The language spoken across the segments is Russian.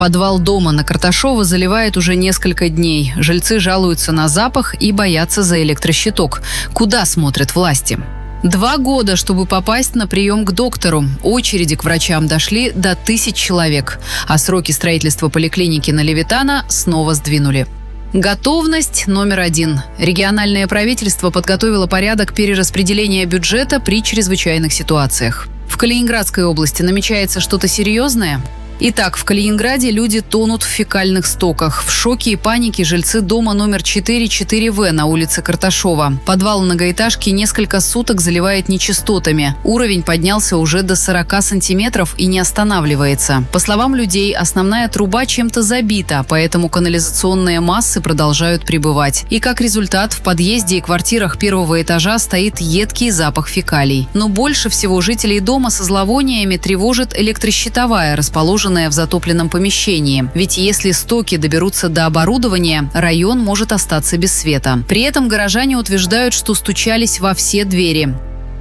Подвал дома на Карташова заливает уже несколько дней. Жильцы жалуются на запах и боятся за электрощиток. Куда смотрят власти? 2 года, чтобы попасть на прием к доктору. Очереди к врачам дошли до 1000 человек. А сроки строительства поликлиники на Левитана снова сдвинули. Готовность номер 1. Региональное правительство подготовило порядок перераспределения бюджета при чрезвычайных ситуациях. В Калининградской области намечается что-то серьезное? Итак, в Калининграде люди тонут в фекальных стоках. В шоке и панике жильцы дома номер 4-4В на улице Карташова. Подвал многоэтажки несколько суток заливает нечистотами. Уровень поднялся уже до 40 сантиметров и не останавливается. По словам людей, основная труба чем-то забита, поэтому канализационные массы продолжают прибывать. И как результат, в подъезде и квартирах первого этажа стоит едкий запах фекалий. Но больше всего жителей дома со зловониями тревожит электрощитовая, расположенная в затопленном помещении. Ведь если стоки доберутся до оборудования, район может остаться без света. При этом горожане утверждают, что стучались во все двери.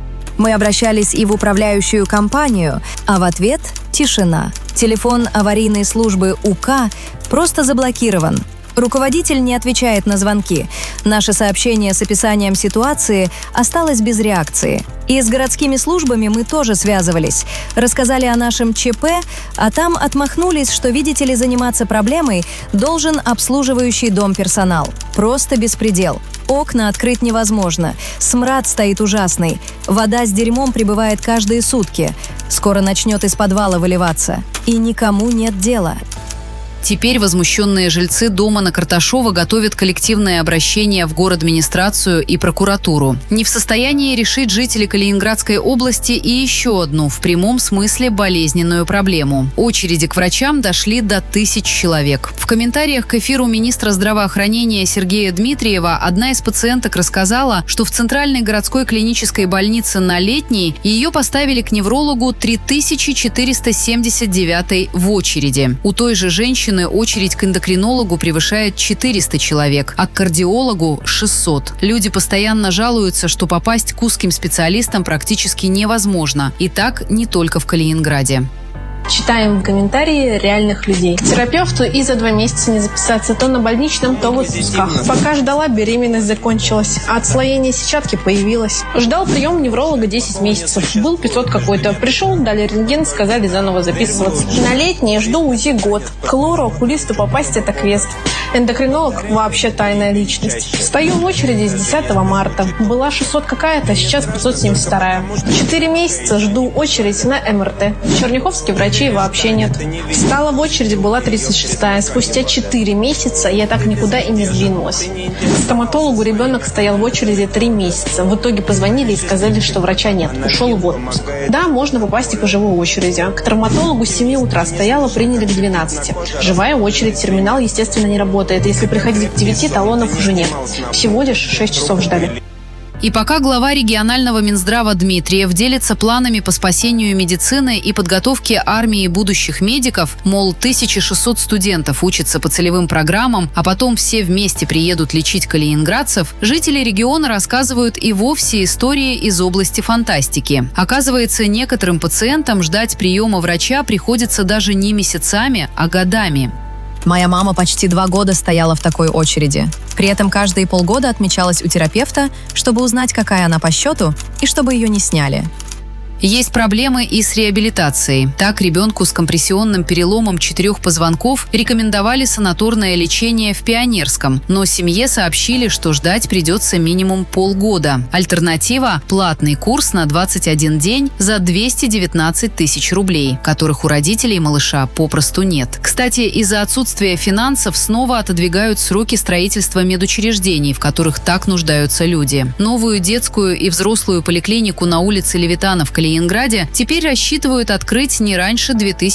Мы обращались и в управляющую компанию, а в ответ – тишина. Телефон аварийной службы УК просто заблокирован. Руководитель не отвечает на звонки. Наше сообщение с описанием ситуации осталось без реакции. И с городскими службами мы тоже связывались. Рассказали о нашем ЧП, а там отмахнулись, что, видите ли, заниматься проблемой должен обслуживающий дом персонал. Просто беспредел. Окна открыть невозможно. Смрад стоит ужасный. Вода с дерьмом прибывает каждые сутки. Скоро начнет из подвала выливаться. И никому нет дела. Теперь возмущенные жильцы дома на Карташова готовят коллективное обращение в горадминистрацию и прокуратуру. Не в состоянии решить жители Калининградской области и еще одну, в прямом смысле, болезненную проблему. Очереди к врачам дошли до 1000 человек. В комментариях к эфиру министра здравоохранения Сергея Дмитриева одна из пациенток рассказала, что в Центральной городской клинической больнице на Летней ее поставили к неврологу 3479 в очереди. У той же женщины очередь к эндокринологу превышает 400 человек, а к кардиологу – 600. Люди постоянно жалуются, что попасть к узким специалистам практически невозможно. И так не только в Калининграде. Читаем комментарии реальных людей. К терапевту и за 2 месяца не записаться, то на больничном, то в отпусках. Пока ждала, беременность закончилась, а отслоение сетчатки появилось. Ждал прием невролога 10 месяцев. Был 500 какой-то. Пришел, дали рентген, сказали заново записываться. На Летней жду УЗИ год. К лору-окулисту попасть – это квест. Эндокринолог – вообще тайная личность. Стою в очереди с 10 марта. Была 600 какая-то, сейчас 572. 4 месяца жду очередь на МРТ. Черняховский врачей вообще нет. Встала в очередь, была 36-я. Спустя 4 месяца я так никуда и не сдвинулась. К стоматологу ребенок стоял в очереди 3 месяца. В итоге позвонили и сказали, что врача нет. Ушел в отпуск. Да, можно попасть и по живой очереди. К травматологу с 7 утра стояла, приняли к 12. Живая очередь, терминал, естественно, не работает. Если приходить к 9, талонов уже нет. Всего лишь 6 часов ждали. И пока глава регионального Минздрава Дмитриев делится планами по спасению медицины и подготовке армии будущих медиков, мол, 1600 студентов учатся по целевым программам, а потом все вместе приедут лечить калининградцев, жители региона рассказывают и вовсе истории из области фантастики. Оказывается, некоторым пациентам ждать приема врача приходится даже не месяцами, а годами. Моя мама почти 2 года стояла в такой очереди. При этом каждые полгода отмечалась у терапевта, чтобы узнать, какая она по счету, и чтобы ее не сняли. Есть проблемы и с реабилитацией. Так, ребенку с компрессионным переломом 4 позвонков рекомендовали санаторное лечение в Пионерском, но семье сообщили, что ждать придется минимум полгода. Альтернатива – платный курс на 21 день за 219 тысяч рублей, которых у родителей малыша попросту нет. Кстати, из-за отсутствия финансов снова отодвигают сроки строительства медучреждений, в которых так нуждаются люди. Новую детскую и взрослую поликлинику на улице Левитана в Калининграде теперь рассчитывают открыть не раньше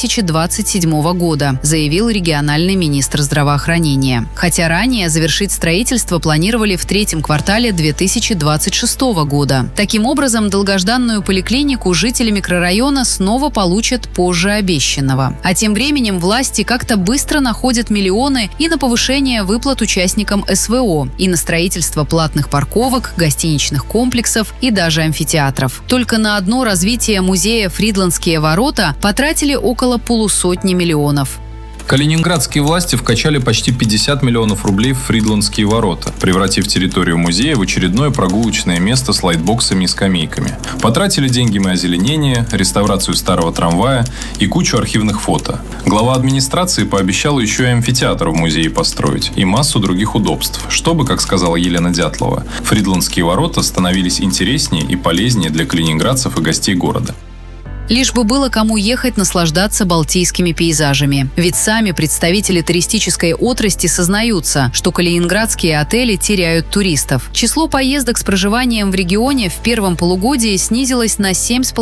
2027 года, заявил региональный министр здравоохранения. Хотя ранее завершить строительство планировали в 3-м квартале 2026 года. Таким образом, долгожданную поликлинику жители микрорайона снова получат позже обещанного. А тем временем власти как-то быстро находят миллионы и на повышение выплат участникам СВО, и на строительство платных парковок, гостиничных комплексов и даже амфитеатров. Только на одно развитие музея «Фридландские ворота» потратили около 500 миллионов. Калининградские власти вкачали почти 50 миллионов рублей в Фридландские ворота, превратив территорию музея в очередное прогулочное место с лайтбоксами и скамейками. Потратили деньги на озеленение, реставрацию старого трамвая и кучу архивных фото. Глава администрации пообещал еще и амфитеатр в музее построить и массу других удобств, чтобы, как сказала Елена Дятлова, Фридландские ворота становились интереснее и полезнее для калининградцев и гостей города. Лишь бы было кому ехать наслаждаться балтийскими пейзажами. Ведь сами представители туристической отрасли сознаются, что калининградские отели теряют туристов. Число поездок с проживанием в регионе в первом полугодии снизилось на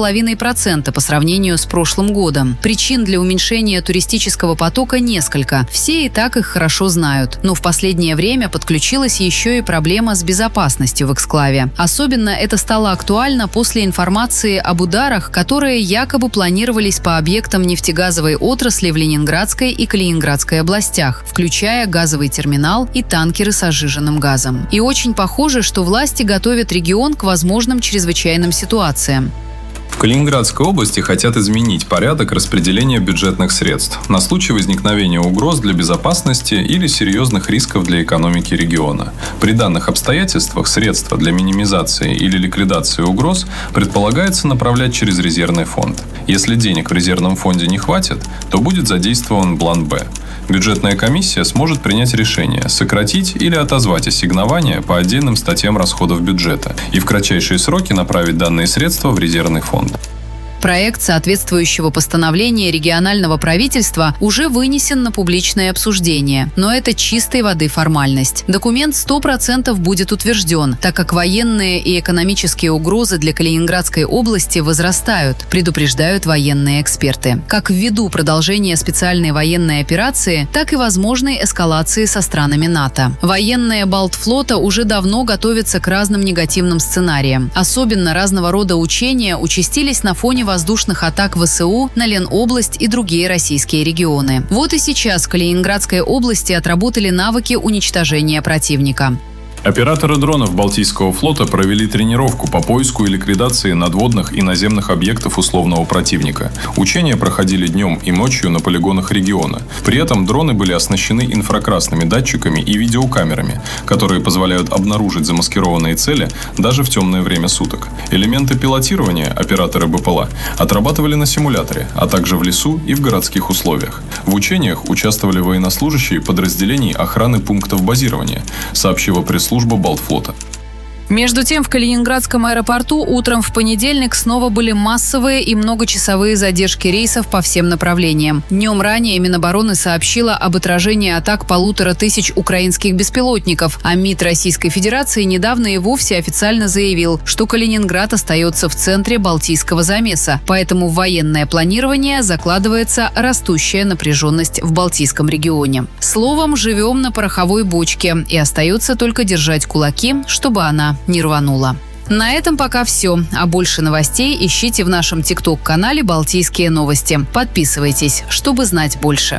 7,5% по сравнению с прошлым годом. Причин для уменьшения туристического потока несколько. Все и так их хорошо знают. Но в последнее время подключилась еще и проблема с безопасностью в эксклаве. Особенно это стало актуально после информации об ударах, которые якобы планировались по объектам нефтегазовой отрасли в Ленинградской и Калининградской областях, включая газовый терминал и танкеры с сжиженным газом. И очень похоже, что власти готовят регион к возможным чрезвычайным ситуациям. В Калининградской области хотят изменить порядок распределения бюджетных средств на случай возникновения угроз для безопасности или серьезных рисков для экономики региона. При данных обстоятельствах средства для минимизации или ликвидации угроз предполагается направлять через резервный фонд. Если денег в резервном фонде не хватит, то будет задействован план «Б». Бюджетная комиссия сможет принять решение сократить или отозвать ассигнования по отдельным статьям расходов бюджета и в кратчайшие сроки направить данные средства в резервный фонд. Проект соответствующего постановления регионального правительства уже вынесен на публичное обсуждение, но это чистой воды формальность. Документ 100% будет утвержден, так как военные и экономические угрозы для Калининградской области возрастают, предупреждают военные эксперты. Как ввиду продолжения специальной военной операции, так и возможной эскалации со странами НАТО. Военные Балтфлота уже давно готовятся к разным негативным сценариям. Особенно разного рода учения участились на фоне воздушных атак ВСУ на Ленобласть и другие российские регионы. Вот и сейчас в Калининградской области отработали навыки уничтожения противника. Операторы дронов Балтийского флота провели тренировку по поиску и ликвидации надводных и наземных объектов условного противника. Учения проходили днем и ночью на полигонах региона. При этом дроны были оснащены инфракрасными датчиками и видеокамерами, которые позволяют обнаружить замаскированные цели даже в темное время суток. Элементы пилотирования операторы БПЛА отрабатывали на симуляторе, а также в лесу и в городских условиях. В учениях участвовали военнослужащие подразделений охраны пунктов базирования, сообщила пресс-служба Балтфлота. Между тем, в Калининградском аэропорту утром в понедельник снова были массовые и многочасовые задержки рейсов по всем направлениям. Днем ранее Минобороны сообщила об отражении атак 1500 украинских беспилотников, а МИД Российской Федерации недавно и вовсе официально заявил, что Калининград остается в центре Балтийского замеса, поэтому в военное планирование закладывается растущая напряженность в Балтийском регионе. Словом, живем на пороховой бочке, и остается только держать кулаки, чтобы она не рванула. На этом пока все. А больше новостей ищите в нашем ТикТок-канале «Балтийские новости». Подписывайтесь, чтобы знать больше.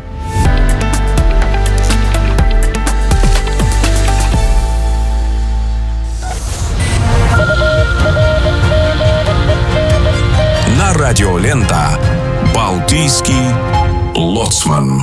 На радио Лента «Балтийский лоцман».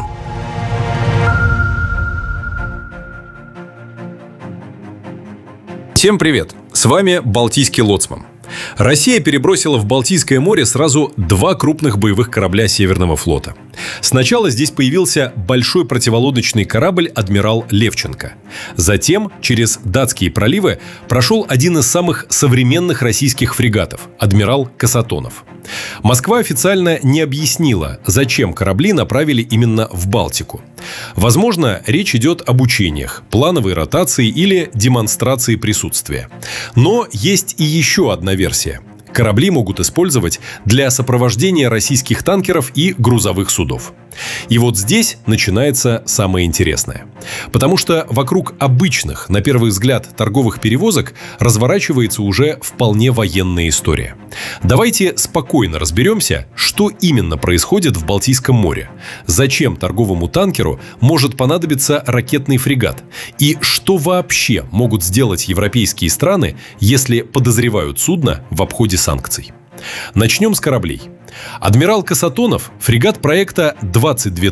Всем привет! С вами Балтийский лоцман. Россия перебросила в Балтийское море сразу 2 крупных боевых корабля Северного флота. Сначала здесь появился большой противолодочный корабль «Адмирал Левченко». Затем через датские проливы прошел один из самых современных российских фрегатов – «Адмирал Касатонов». Москва официально не объяснила, зачем корабли направили именно в Балтику. Возможно, речь идет об учениях, плановой ротации или демонстрации присутствия. Но есть и еще одна версия. Корабли могут использовать для сопровождения российских танкеров и грузовых судов. И вот здесь начинается самое интересное. Потому что вокруг обычных, на первый взгляд, торговых перевозок разворачивается уже вполне военная история. Давайте спокойно разберемся, что именно происходит в Балтийском море, зачем торговому танкеру может понадобиться ракетный фрегат и что вообще могут сделать европейские страны, если подозревают судно в обходе санкций. Начнем с кораблей. Адмирал Касатонов – фрегат проекта 22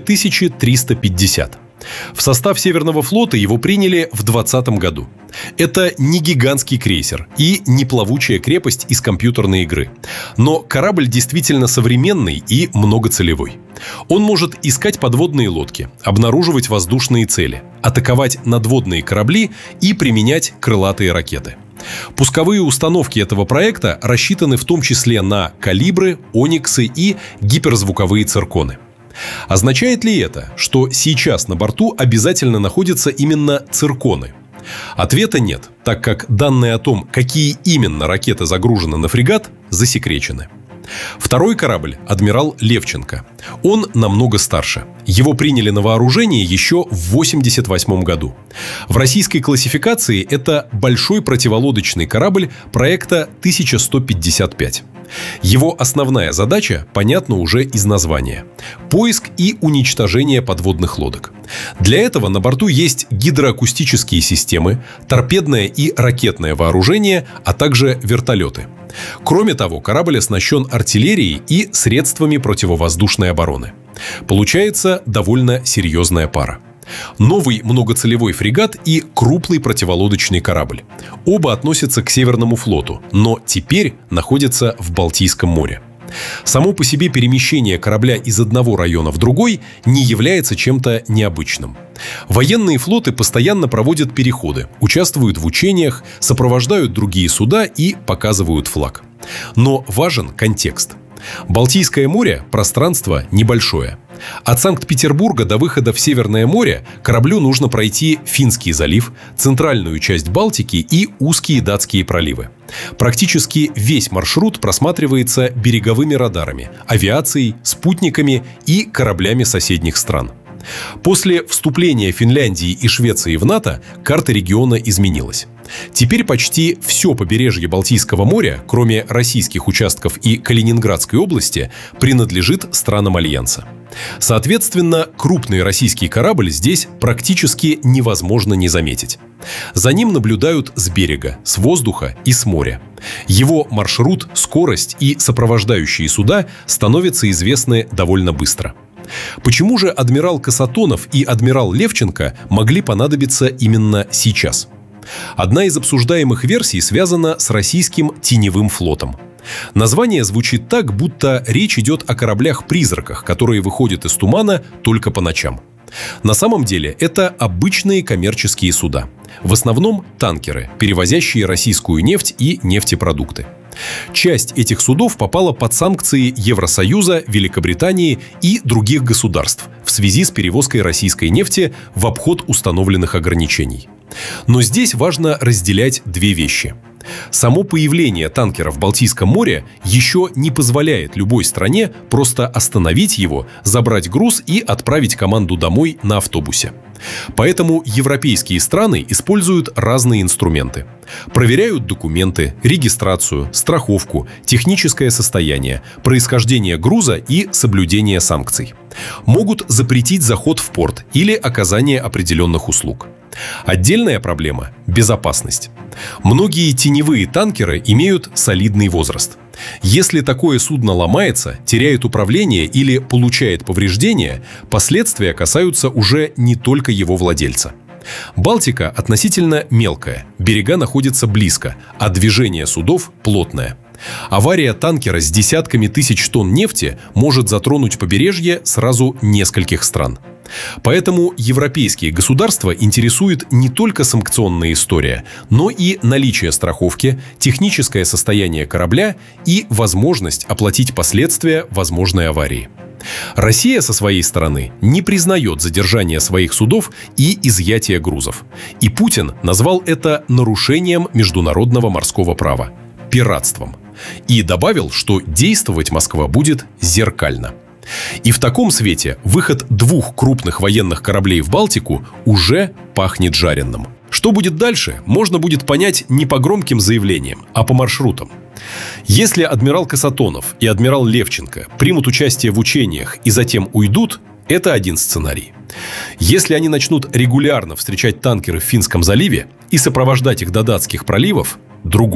350. В состав Северного флота его приняли в 2020 году. Это не гигантский крейсер и не плавучая крепость из компьютерной игры. Но корабль действительно современный и многоцелевой. Он может искать подводные лодки, обнаруживать воздушные цели, атаковать надводные корабли и применять крылатые ракеты. Пусковые установки этого проекта рассчитаны в том числе на калибры, ониксы и гиперзвуковые цирконы. Означает ли это, что сейчас на борту обязательно находятся именно цирконы? Ответа нет, так как данные о том, какие именно ракеты загружены на фрегат, засекречены. Второй корабль – адмирал Левченко. Он намного старше. Его приняли на вооружение еще в 1988 году. В российской классификации это большой противолодочный корабль проекта 1155. Его основная задача понятна уже из названия – поиск и уничтожение подводных лодок. Для этого на борту есть гидроакустические системы, торпедное и ракетное вооружение, а также вертолеты. Кроме того, корабль оснащен артиллерией и средствами противовоздушной обороны. Получается довольно серьезная пара. Новый многоцелевой фрегат и крупный противолодочный корабль. Оба относятся к Северному флоту, но теперь находятся в Балтийском море. Само по себе перемещение корабля из одного района в другой не является чем-то необычным. Военные флоты постоянно проводят переходы, участвуют в учениях, сопровождают другие суда и показывают флаг. Но важен контекст. Балтийское море – пространство небольшое. От Санкт-Петербурга до выхода в Северное море кораблю нужно пройти Финский залив, центральную часть Балтики и узкие датские проливы. Практически весь маршрут просматривается береговыми радарами, авиацией, спутниками и кораблями соседних стран. После вступления Финляндии и Швеции в НАТО карта региона изменилась. Теперь почти все побережье Балтийского моря, кроме российских участков и Калининградской области, принадлежит странам Альянса. Соответственно, крупный российский корабль здесь практически невозможно не заметить. За ним наблюдают с берега, с воздуха и с моря. Его маршрут, скорость и сопровождающие суда становятся известны довольно быстро. Почему же адмирал Касатонов и адмирал Левченко могли понадобиться именно сейчас? Одна из обсуждаемых версий связана с российским теневым флотом. Название звучит так, будто речь идет о кораблях-призраках, которые выходят из тумана только по ночам. На самом деле это обычные коммерческие суда. В основном танкеры, перевозящие российскую нефть и нефтепродукты. Часть этих судов попала под санкции Евросоюза, Великобритании и других государств в связи с перевозкой российской нефти в обход установленных ограничений. Но здесь важно разделять две вещи. Само появление танкера в Балтийском море еще не позволяет любой стране просто остановить его, забрать груз и отправить команду домой на автобусе. Поэтому европейские страны используют разные инструменты. Проверяют документы, регистрацию, страховку, техническое состояние, происхождение груза и соблюдение санкций. Могут запретить заход в порт или оказание определенных услуг. Отдельная проблема – безопасность. Многие теневые танкеры имеют солидный возраст. Если такое судно ломается, теряет управление или получает повреждения, последствия касаются уже не только его владельца. Балтика относительно мелкая, берега находятся близко, а движение судов плотное. Авария танкера с десятками тысяч тонн нефти может затронуть побережье сразу нескольких стран. Поэтому европейские государства интересует не только санкционная история, но и наличие страховки, техническое состояние корабля и возможность оплатить последствия возможной аварии. Россия со своей стороны не признает задержание своих судов и изъятие грузов. И Путин назвал это нарушением международного морского права – пиратством. И добавил, что действовать Москва будет зеркально. И в таком свете выход двух крупных военных кораблей в Балтику уже пахнет жареным. Что будет дальше, можно будет понять не по громким заявлениям, а по маршрутам. Если адмирал Касатонов и адмирал Левченко примут участие в учениях и затем уйдут, это один сценарий. Если они начнут регулярно встречать танкеры в Финском заливе и сопровождать их до датских проливов – другой.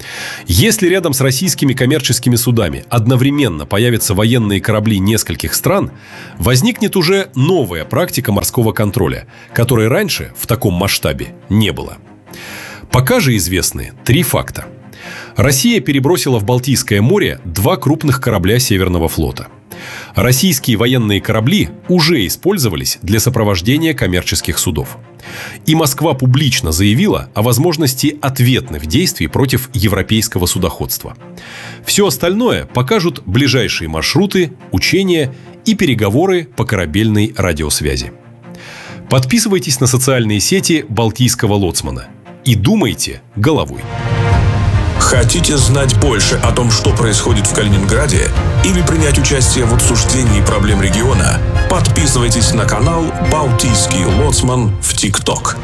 Если рядом с российскими коммерческими судами одновременно появятся военные корабли нескольких стран, возникнет уже новая практика морского контроля, которой раньше в таком масштабе не было. Пока же известны 3 факта. Россия перебросила в Балтийское море 2 крупных корабля Северного флота. Российские военные корабли уже использовались для сопровождения коммерческих судов. И Москва публично заявила о возможности ответных действий против европейского судоходства. Все остальное покажут ближайшие маршруты, учения и переговоры по корабельной радиосвязи. Подписывайтесь на социальные сети Балтийского лоцмана и думайте головой. Хотите знать больше о том, что происходит в Калининграде, или принять участие в обсуждении проблем региона? Подписывайтесь на канал «Балтийский лоцман» в ТикТок.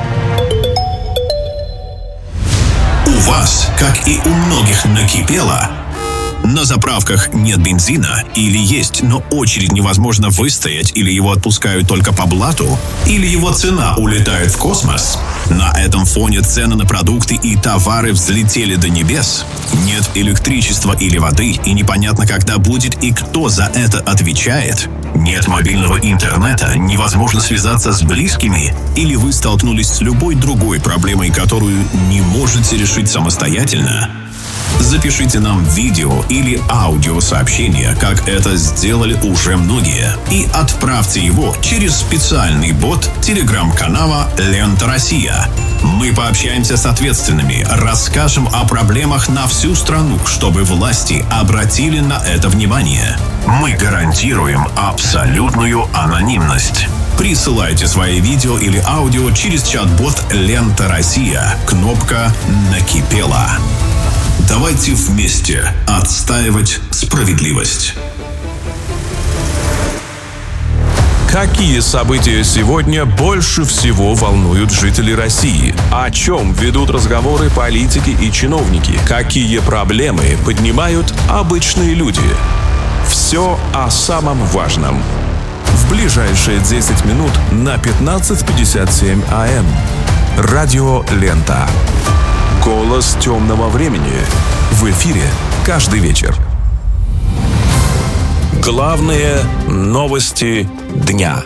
У вас, как и у многих, накипело? На заправках нет бензина или есть, но очередь невозможно выстоять, или его отпускают только по блату, или его цена улетает в космос? На этом фоне цены на продукты и товары взлетели до небес. Нет электричества или воды, и непонятно, когда будет и кто за это отвечает. Нет мобильного интернета, невозможно связаться с близкими, или вы столкнулись с любой другой проблемой, которую не можете решить самостоятельно? Запишите нам видео или аудиосообщение, как это сделали уже многие, и отправьте его через специальный бот телеграм-канала «Лента Россия». Мы пообщаемся с ответственными, расскажем о проблемах на всю страну, чтобы власти обратили на это внимание. Мы гарантируем абсолютную анонимность. Присылайте свои видео или аудио через чат-бот «Лента Россия». Кнопка «Накипело». Давайте вместе отстаивать справедливость. Какие события сегодня больше всего волнуют жителей России? О чем ведут разговоры политики и чиновники? Какие проблемы поднимают обычные люди? Все о самом важном. В ближайшие 10 минут на 15:57 АМ. Радио «Лента». Голос темного времени. В эфире каждый вечер. Главные новости дня.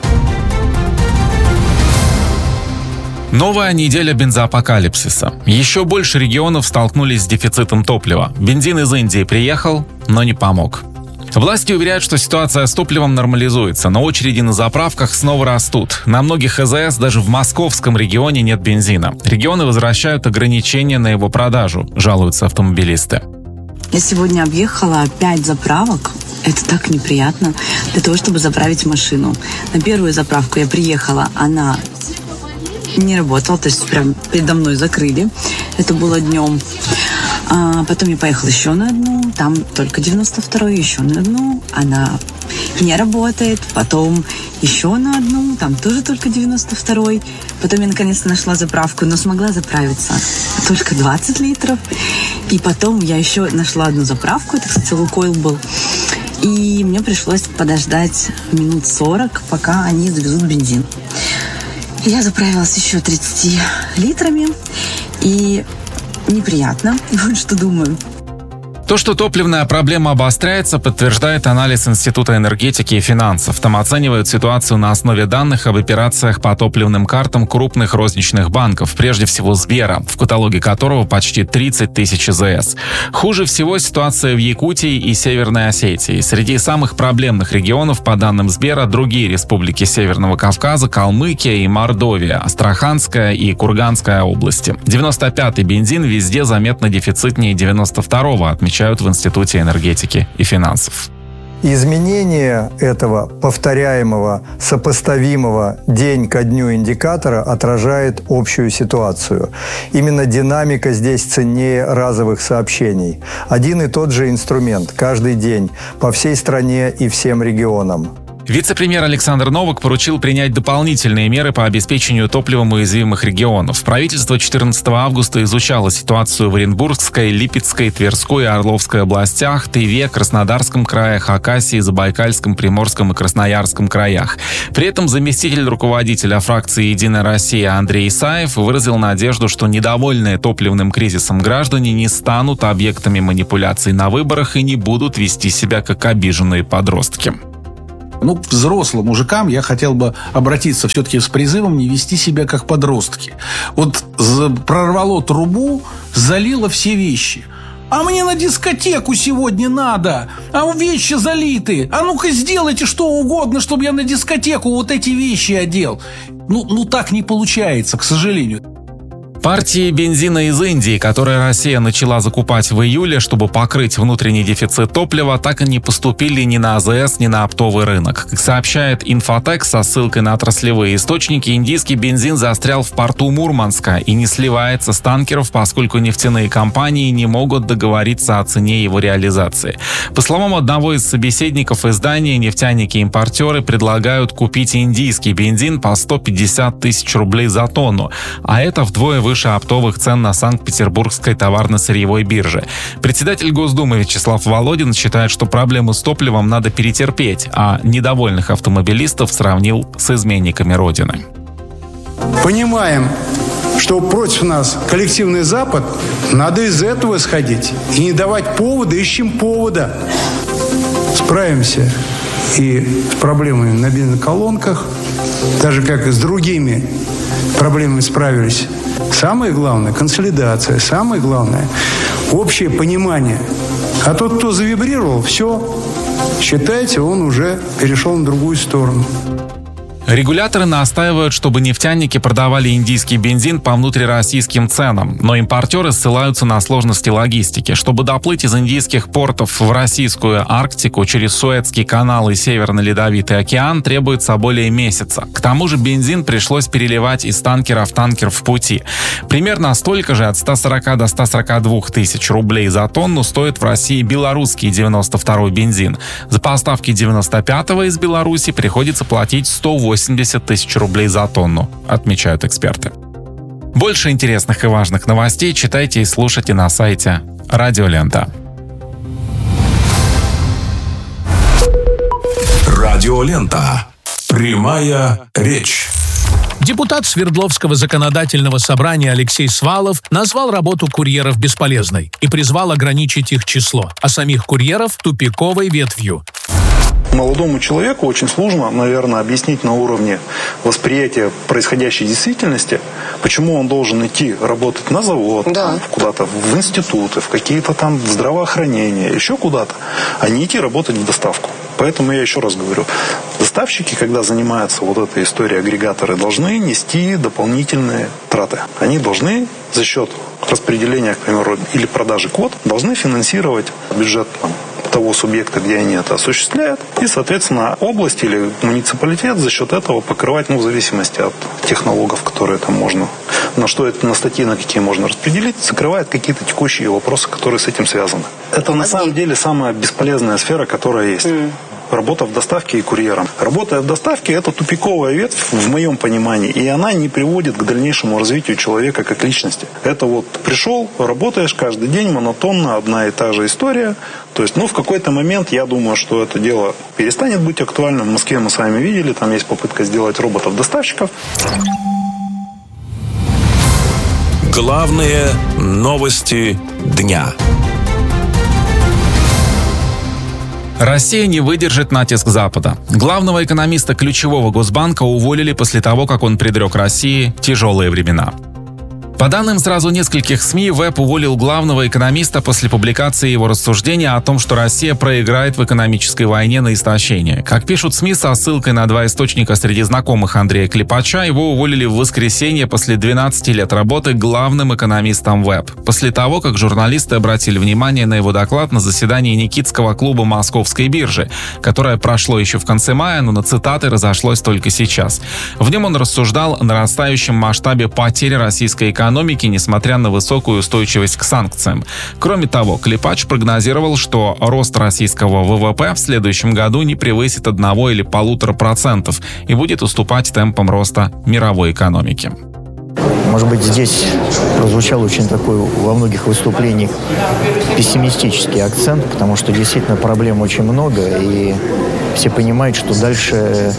Новая неделя бензоапокалипсиса. Еще больше регионов столкнулись с дефицитом топлива. Бензин из Индии приехал, но не помог. Власти уверяют, что ситуация с топливом нормализуется, но очереди на заправках снова растут. На многих АЗС даже в московском регионе нет бензина. Регионы возвращают ограничения на его продажу, жалуются автомобилисты. Я сегодня объехала 5 заправок. Это так неприятно для того, чтобы заправить машину. На первую заправку я приехала, она не работала, то есть прям передо мной закрыли. Это было днем. Потом я поехала еще на одну, там только 92-ю, еще на одну, она не работает. Потом еще на одну, там тоже только 92-й. Потом я наконец-то нашла заправку, но смогла заправиться только 20 литров. И потом я еще нашла одну заправку, это, кстати, Лукойл был. И мне пришлось подождать минут 40, пока они завезут бензин. Я заправилась еще 30 литрами, и неприятно. Вот что думаю. То, что топливная проблема обостряется, подтверждает анализ Института энергетики и финансов. Там оценивают ситуацию на основе данных об операциях по топливным картам крупных розничных банков, прежде всего Сбера, в каталоге которого почти 30 тысяч АЗС. Хуже всего ситуация в Якутии и Северной Осетии. Среди самых проблемных регионов, по данным Сбера, другие республики Северного Кавказа, Калмыкия и Мордовия, Астраханская и Курганская области. 95-й бензин везде заметно дефицитнее 92-го, отмечают в Институте энергетики и финансов. Изменение этого повторяемого, сопоставимого день ко дню индикатора отражает общую ситуацию. Именно динамика здесь ценнее разовых сообщений. Один и тот же инструмент каждый день по всей стране и всем регионам. Вице-премьер Александр Новак поручил принять дополнительные меры по обеспечению топливом уязвимых регионов. Правительство 14 августа изучало ситуацию в Оренбургской, Липецкой, Тверской и Орловской областях, Тыве, Краснодарском крае, Хакасии, Забайкальском, Приморском и Красноярском краях. При этом заместитель руководителя фракции «Единая Россия» Андрей Исаев выразил надежду, что недовольные топливным кризисом граждане не станут объектами манипуляций на выборах и не будут вести себя как обиженные подростки. К взрослым мужикам я хотел бы обратиться все-таки с призывом не вести себя как подростки. Прорвало трубу, залило все вещи. А мне на дискотеку сегодня надо. А вещи залиты. А ну-ка сделайте что угодно, чтобы я на дискотеку вот эти вещи одел. Так не получается, к сожалению. Партии бензина из Индии, которые Россия начала закупать в июле, чтобы покрыть внутренний дефицит топлива, так и не поступили ни на АЗС, ни на оптовый рынок. Как сообщает Инфотек со ссылкой на отраслевые источники, индийский бензин застрял в порту Мурманска и не сливается с танкеров, поскольку нефтяные компании не могут договориться о цене его реализации. По словам одного из собеседников издания, нефтяники-импортеры предлагают купить индийский бензин по 150 тысяч рублей за тонну, а это вдвое выше оптовых цен на Санкт-Петербургской товарно-сырьевой бирже. Председатель Госдумы Вячеслав Володин считает, что проблему с топливом надо перетерпеть, а недовольных автомобилистов сравнил с изменниками Родины. Понимаем, что против нас коллективный Запад, надо из этого исходить. И не давать повода, ищем повода. Справимся и с проблемами на бензоколонках, даже как и с другими проблемами справились. Самое главное – консолидация. Самое главное – общее понимание. А тот, кто завибрировал, все, считайте, он уже перешел на другую сторону. Регуляторы настаивают, чтобы нефтяники продавали индийский бензин по внутрироссийским ценам, но импортеры ссылаются на сложности логистики. Чтобы доплыть из индийских портов в российскую Арктику через Суэцкий канал и Северный Ледовитый океан требуется более месяца. К тому же бензин пришлось переливать из танкера в танкер в пути. Примерно столько же, от 140 до 142 тысяч рублей за тонну, стоит в России белорусский 92-й бензин. За поставки 95-го из Беларуси приходится платить 180 тысяч рублей за тонну, отмечают эксперты. Больше интересных и важных новостей читайте и слушайте на сайте Радио Лента. Радио Лента. Прямая речь. Депутат Свердловского законодательного собрания Алексей Свалов назвал работу курьеров бесполезной и призвал ограничить их число, а самих курьеров – тупиковой ветвью. Молодому человеку очень сложно, наверное, объяснить на уровне восприятия происходящей действительности, почему он должен идти работать на завод, куда-то в институты, в какие-то там здравоохранения, еще куда-то, а не идти работать в доставку. Поэтому я еще раз говорю, доставщики, когда занимаются вот этой историей, агрегаторы, должны нести дополнительные траты. Они должны за счет распределения, к примеру, или продажи квот, должны финансировать бюджет того субъекта, где они это осуществляют, и, соответственно, область или муниципалитет за счет этого покрывать, в зависимости от тех налогов, которые там можно, на что это, на статьи, на какие можно распределить, закрывает какие-то текущие вопросы, которые с этим связаны. Это на самом деле самая бесполезная сфера, которая есть. Работа в доставке и курьером. Работа в доставке – это тупиковая ветвь, в моем понимании, и она не приводит к дальнейшему развитию человека как личности. Это пришел, работаешь каждый день, монотонно, одна и та же история. То есть, в какой-то момент, я думаю, что это дело перестанет быть актуальным. В Москве мы с вами видели, там есть попытка сделать роботов-доставщиков. Главные новости дня. Россия не выдержит натиск Запада. Главного экономиста ключевого Госбанка уволили после того, как он предрек России тяжелые времена. По данным сразу нескольких СМИ, ВЭБ уволил главного экономиста после публикации его рассуждения о том, что Россия проиграет в экономической войне на истощение. Как пишут СМИ со ссылкой на два источника среди знакомых Андрея Клепача, его уволили в воскресенье после 12 лет работы главным экономистом ВЭБ. После того, как журналисты обратили внимание на его доклад на заседании Никитского клуба Московской биржи, которое прошло еще в конце мая, но на цитаты разошлось только сейчас. В нем он рассуждал о нарастающем масштабе потерь российской экономики экономики, несмотря на высокую устойчивость к санкциям. Кроме того, Клепач прогнозировал, что рост российского ВВП в следующем году не превысит 1 или 1,5% и будет уступать темпам роста мировой экономики. Может быть, здесь прозвучал очень такой во многих выступлениях пессимистический акцент, потому что действительно проблем очень много, и все понимают, что дальше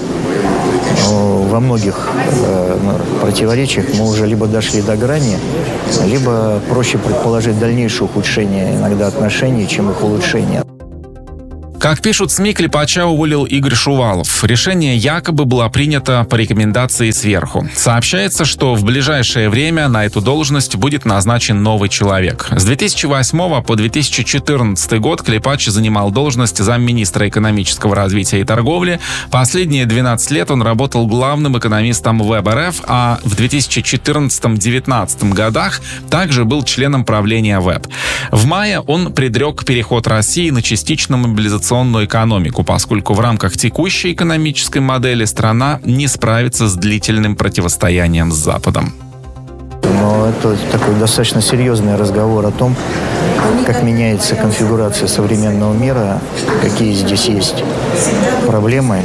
во многих противоречиях мы уже либо дошли до грани, либо проще предположить дальнейшее ухудшение иногда отношений, чем их улучшение. Как пишут СМИ, Клепача уволил Игорь Шувалов. Решение якобы было принято по рекомендации сверху. Сообщается, что в ближайшее время на эту должность будет назначен новый человек. С 2008 по 2014 год Клепач занимал должность замминистра экономического развития и торговли. Последние 12 лет он работал главным экономистом ВЭБ РФ, а в 2014-2019 годах также был членом правления ВЭБ. В мае он предрек переход России на частично мобилизационную экономику, поскольку в рамках текущей экономической модели страна не справится с длительным противостоянием с Западом. Но это такой достаточно серьезный разговор о том, как меняется конфигурация современного мира, какие здесь есть проблемы.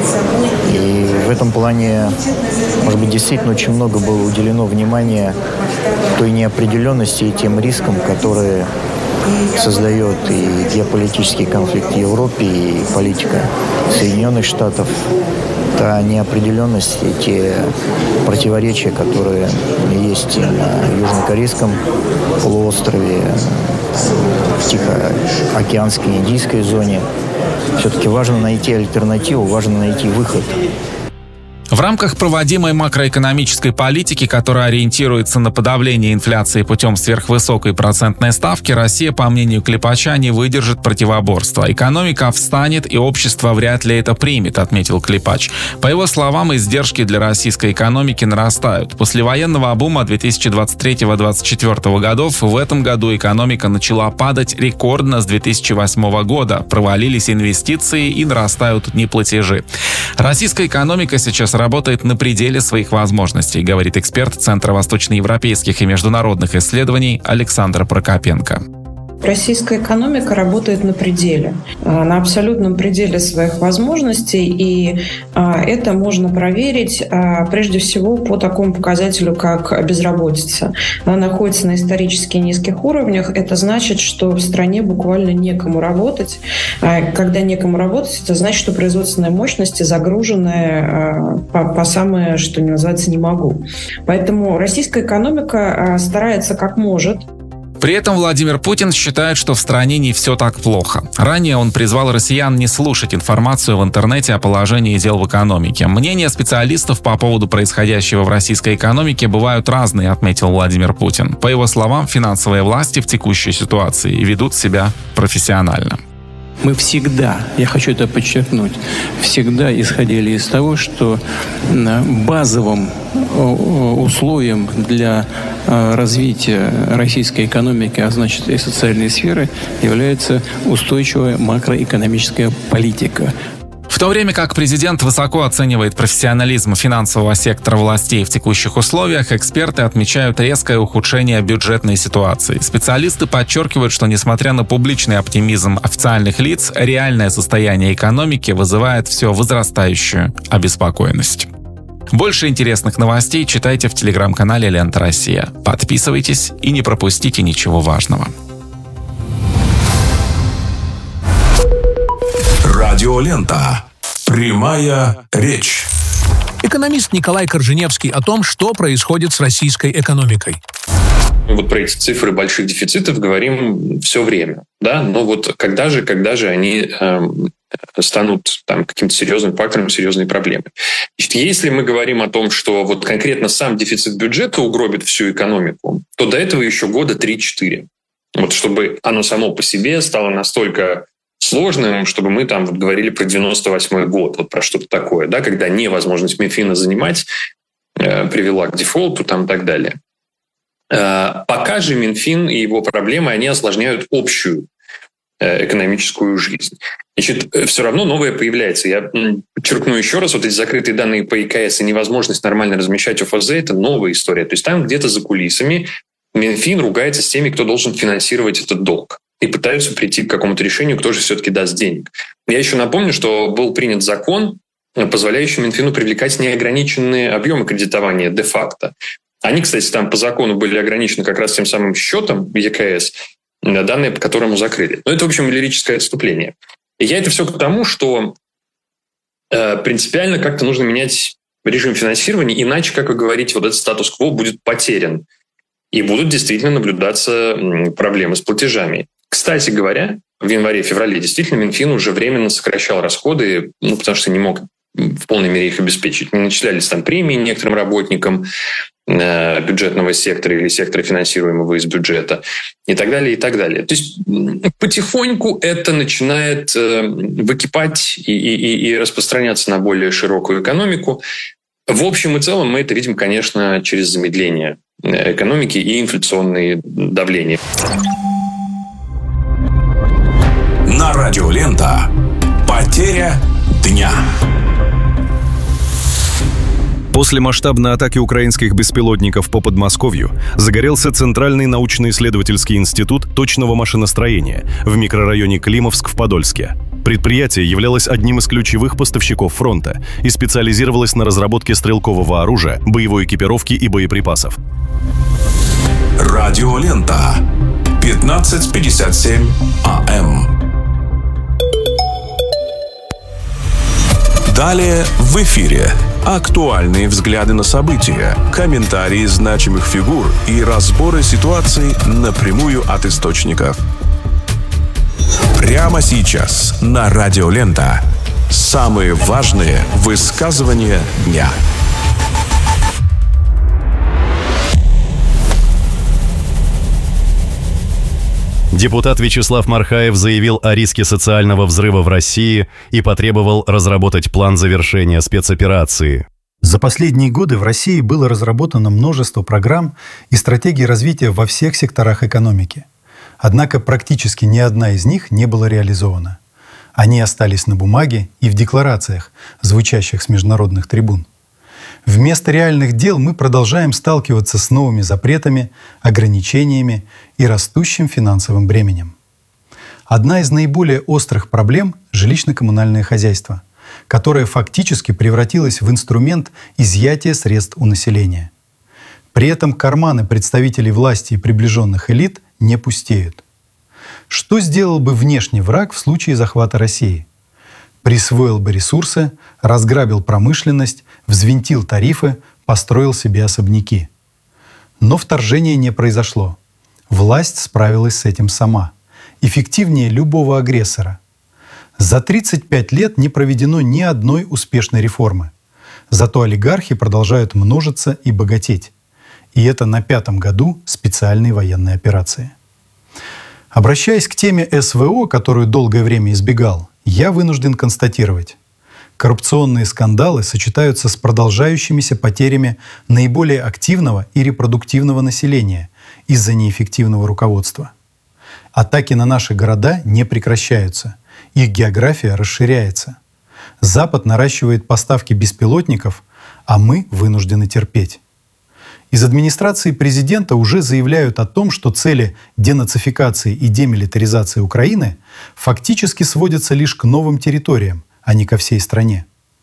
И в этом плане, может быть, действительно очень много было уделено внимания той неопределенности и тем рискам, которые создает и геополитический конфликт в Европе, и политика Соединенных Штатов. Та неопределенность и те противоречия, которые есть и на Южнокорейском полуострове, в Тихоокеанской, Индийской зоне. Все-таки важно найти альтернативу, важно найти выход. В рамках проводимой макроэкономической политики, которая ориентируется на подавление инфляции путем сверхвысокой процентной ставки, Россия, по мнению Клепача, не выдержит противоборства. Экономика встанет, и общество вряд ли это примет, отметил Клепач. По его словам, издержки для российской экономики нарастают. После военного бума 2023-2024 годов в этом году экономика начала падать рекордно с 2008 года. Провалились инвестиции и нарастают неплатежи. Российская экономика сейчас работает на пределе своих возможностей, говорит эксперт Центра восточноевропейских и международных исследований Александр Прокопенко. Российская экономика работает на пределе, на абсолютном пределе своих возможностей, и это можно проверить прежде всего по такому показателю, как безработица. Она находится на исторически низких уровнях. Это значит, что в стране буквально некому работать. Когда некому работать, это значит, что производственные мощности загружены по самое, что называется, не могу. Поэтому российская экономика старается как может. При этом Владимир Путин считает, что в стране не все так плохо. Ранее он призвал россиян не слушать информацию в интернете о положении дел в экономике. Мнения специалистов по поводу происходящего в российской экономике бывают разные, отметил Владимир Путин. По его словам, финансовые власти в текущей ситуации ведут себя профессионально. Мы всегда, я хочу это подчеркнуть, всегда исходили из того, что базовым условием для развития российской экономики, а значит и социальной сферы, является устойчивая макроэкономическая политика. В то время как президент высоко оценивает профессионализм финансового сектора властей в текущих условиях, эксперты отмечают резкое ухудшение бюджетной ситуации. Специалисты подчеркивают, что несмотря на публичный оптимизм официальных лиц, реальное состояние экономики вызывает все возрастающую обеспокоенность. Больше интересных новостей читайте в телеграм-канале «Лента Россия». Подписывайтесь и не пропустите ничего важного. Радиолента. Прямая речь. Экономист Николай Корженевский о том, что происходит с российской экономикой. Вот про эти цифры больших дефицитов говорим все время, да, но вот когда же они станут там каким-то серьезным фактором, серьезной проблемой. Значит, если мы говорим о том, что вот конкретно сам дефицит бюджета угробит всю экономику, то до этого еще года 3-4. Вот чтобы оно само по себе стало настолько сложным, чтобы мы там вот говорили про 98-й год, вот про что-то такое, да, когда невозможность Минфина занимать привела к дефолту там, и так далее. Пока же Минфин и его проблемы, они осложняют общую экономическую жизнь. Значит, все равно новое появляется. Я подчеркну еще раз, вот эти закрытые данные по ИКС и невозможность нормально размещать ОФЗ – это новая история. То есть там где-то за кулисами Минфин ругается с теми, кто должен финансировать этот долг. И пытаются прийти к какому-то решению, кто же все-таки даст денег. Я еще напомню, что был принят закон, позволяющий Минфину привлекать неограниченные объемы кредитования де-факто. Они, кстати, там по закону были ограничены как раз тем самым счетом ЕКС, данные по которому закрыли. Но это, в общем, лирическое отступление. И я это все к тому, что принципиально как-то нужно менять режим финансирования, иначе, как вы говорите, вот этот статус-кво будет потерян. И будут действительно наблюдаться проблемы с платежами. Кстати говоря, в январе-феврале действительно Минфин уже временно сокращал расходы, потому что не мог в полной мере их обеспечить. Не начислялись там премии некоторым работникам бюджетного сектора или сектора, финансируемого из бюджета, и так далее, и так далее. То есть потихоньку это начинает выкипать и распространяться на более широкую экономику. В общем и целом мы это видим, конечно, через замедление экономики и инфляционные давления. На радио Лента «Потеря дня». После масштабной атаки украинских беспилотников по Подмосковью загорелся Центральный научно-исследовательский институт точного машиностроения в микрорайоне Климовск в Подольске. Предприятие являлось одним из ключевых поставщиков фронта и специализировалось на разработке стрелкового оружия, боевой экипировки и боеприпасов. Радио Лента. 15:57 АМ. Далее в эфире актуальные взгляды на события, комментарии значимых фигур и разборы ситуаций напрямую от источников. Прямо сейчас на Радио Лента самые важные высказывания дня. Депутат Вячеслав Мархаев заявил о риске социального взрыва в России и потребовал разработать план завершения спецоперации. За последние годы в России было разработано множество программ и стратегий развития во всех секторах экономики. Однако практически ни одна из них не была реализована. Они остались на бумаге и в декларациях, звучащих с международных трибун. Вместо реальных дел мы продолжаем сталкиваться с новыми запретами, ограничениями и растущим финансовым бременем. Одна из наиболее острых проблем – жилищно-коммунальное хозяйство, которое фактически превратилось в инструмент изъятия средств у населения. При этом карманы представителей власти и приближенных элит не пустеют. Что сделал бы внешний враг в случае захвата России? Присвоил бы ресурсы, разграбил промышленность, взвинтил тарифы, построил себе особняки. Но вторжение не произошло. Власть справилась с этим сама. Эффективнее любого агрессора. За 35 лет не проведено ни одной успешной реформы. Зато олигархи продолжают множиться и богатеть. И это на 5-м году специальной военной операции. Обращаясь к теме СВО, которую долгое время избегал, я вынужден констатировать. Коррупционные скандалы сочетаются с продолжающимися потерями наиболее активного и репродуктивного населения из-за неэффективного руководства. Атаки на наши города не прекращаются. Их география расширяется. Запад наращивает поставки беспилотников, а мы вынуждены терпеть. Из администрации президента уже заявляют о том, что цели денацификации и демилитаризации Украины фактически сводятся лишь к новым территориям, а не ко всей стране.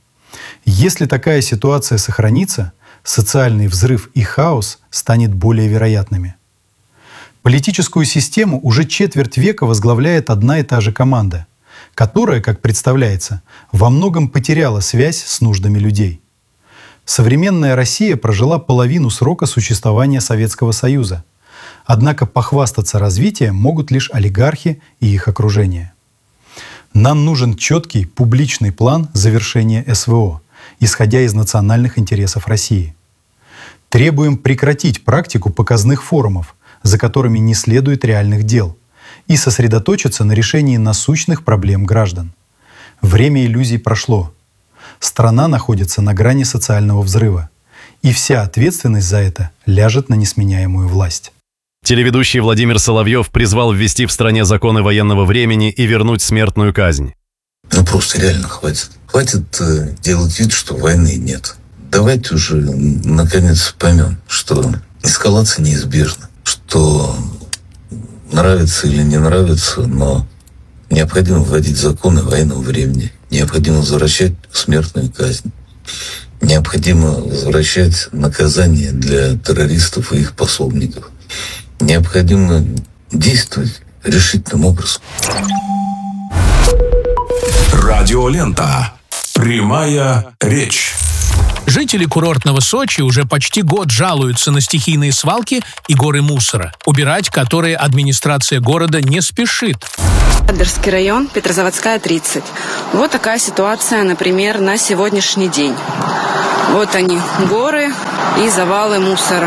Если такая ситуация сохранится, социальный взрыв и хаос станет более вероятными. Политическую систему уже четверть века возглавляет одна и та же команда, которая, как представляется, во многом потеряла связь с нуждами людей. Современная Россия прожила половину срока существования Советского Союза. Однако похвастаться развитием могут лишь олигархи и их окружение. Нам нужен четкий публичный план завершения СВО, исходя из национальных интересов России. Требуем прекратить практику показных форумов, за которыми не следует реальных дел, и сосредоточиться на решении насущных проблем граждан. Время иллюзий прошло. Страна находится на грани социального взрыва, и вся ответственность за это ляжет на несменяемую власть. Телеведущий Владимир Соловьев призвал ввести в стране законы военного времени и вернуть смертную казнь. Ну просто реально хватит. Хватит делать вид, что войны нет. Давайте уже наконец поймем, что эскалация неизбежна, что нравится или не нравится, но необходимо вводить законы военного времени, необходимо возвращать смертную казнь, необходимо возвращать наказание для террористов и их пособников. Необходимо действовать решительным образом. Радиолента. Прямая речь. Жители курортного Сочи уже почти год жалуются на стихийные свалки и горы мусора, убирать которые администрация города не спешит. Адерский район, Петрозаводская, 30. Вот такая ситуация, например, на сегодняшний день. Вот они, горы и завалы мусора.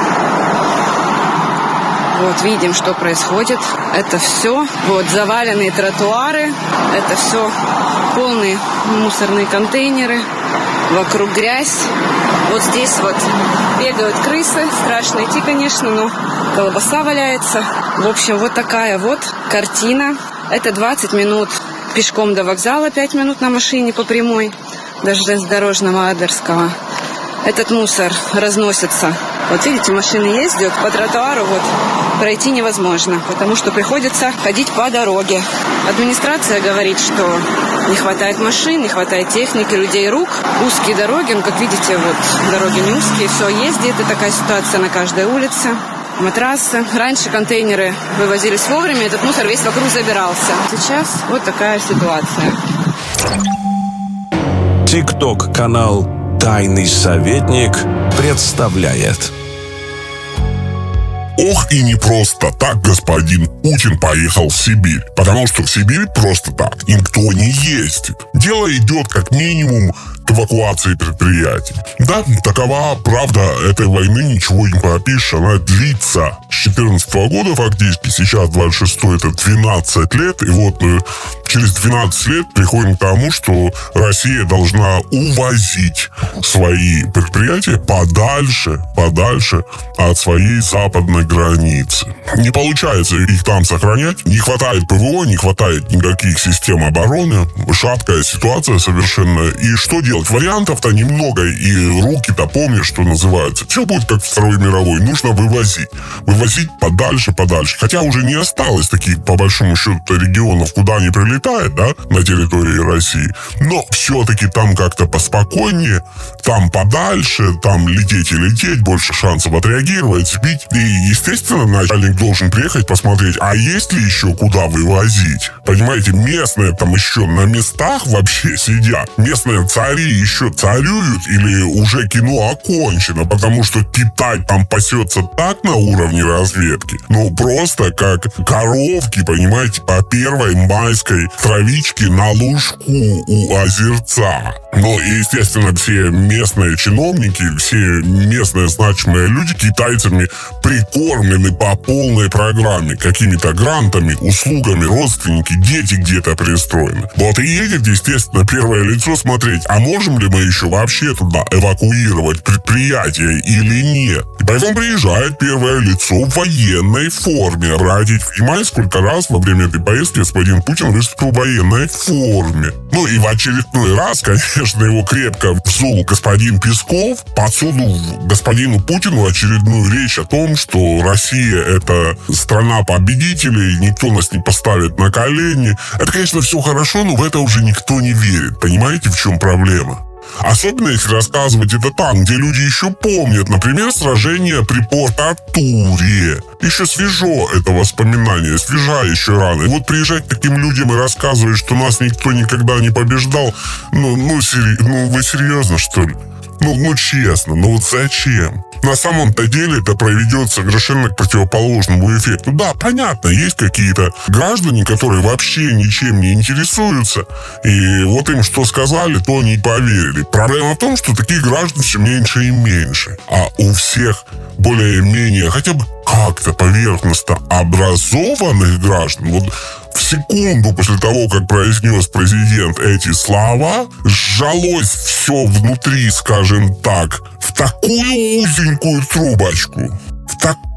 Вот видим, что происходит. Это все. Вот заваленные тротуары. Это все полные мусорные контейнеры. Вокруг грязь. Вот здесь вот бегают крысы. Страшно идти, конечно, но колбаса валяется. В общем, вот такая вот картина. Это 20 минут пешком до вокзала, 5 минут на машине по прямой, до железнодорожного Адерского. Этот мусор разносится. Вот видите, машины ездят по тротуару, вот пройти невозможно, потому что приходится ходить по дороге. Администрация говорит, что не хватает машин, не хватает техники, людей рук, узкие дороги, ну, как видите, вот дороги не узкие, все ездит, и такая ситуация на каждой улице. Матрасы. Раньше контейнеры вывозились вовремя, этот мусор весь вокруг забирался. Сейчас вот такая ситуация. ТикТок-канал «Тайный советник» представляет. Ох, и не просто так господин Путин поехал в Сибирь. Потому что в Сибирь просто так никто не ездит. Дело идет как минимум к эвакуации предприятий. Да, такова правда этой войны, ничего не попишешь, она длится с 2014 года фактически, сейчас 26-й, это 12 лет, и вот через 12 лет приходим к тому, что Россия должна увозить свои предприятия подальше от своей западной границы. Не получается их там сохранять, не хватает ПВО, не хватает никаких систем обороны, шаткая ситуация совершенно, и что делать? Вариантов-то немного, и руки-то помнишь, что называется. Все будет как в Второй мировой. Нужно вывозить. Вывозить подальше. Хотя уже не осталось таких, по большому счету, регионов, куда они прилетают, да, на территории России. Но все-таки там как-то поспокойнее, там подальше, там лететь и лететь, больше шансов отреагировать, сбить. И, естественно, начальник должен приехать, посмотреть, а есть ли еще куда вывозить. Понимаете, местные там еще на местах вообще сидят. Местные цари еще царюют или уже кино окончено, потому что Китай там пасется так на уровне разведки, ну просто как коровки, понимаете, по первой майской травичке на лужку у озерца. Ну и, естественно, все местные чиновники, все местные значимые люди китайцами прикормлены по полной программе, какими-то грантами, услугами, родственники, дети где-то пристроены. Вот и едет, естественно, первое лицо смотреть, а можем ли мы еще вообще туда эвакуировать предприятие или нет. И поэтому приезжает первое лицо в военной форме. Обратите внимание, сколько раз во время этой поездки господин Путин выступил в военной форме. Ну и в очередной раз, конечно, его крепко взул господин Песков, подсунул господину Путину очередную речь о том, что Россия — это страна победителей, никто нас не поставит на колени. Это, конечно, все хорошо, но в это уже никто не верит. Понимаете, в чем проблема? Особенно, если рассказывать это там, где люди еще помнят, например, сражение при Порт-Артуре. Еще свежо это воспоминание, свежа еще рана. И вот приезжать к таким людям и рассказывать, что нас никто никогда не побеждал, вы серьезно, что ли? Ну, честно, вот зачем? На самом-то деле это проведет совершенно к противоположному эффекту. Да, понятно, есть какие-то граждане, которые вообще ничем не интересуются, и вот им что сказали, то они поверили. Проблема в том, что таких граждан все меньше и меньше. А у всех более-менее, хотя бы как-то поверхностно образованных граждан, вот в секунду после того, как произнес президент эти слова, сжалось все внутри, скажем так, в такую узенькую трубочку, в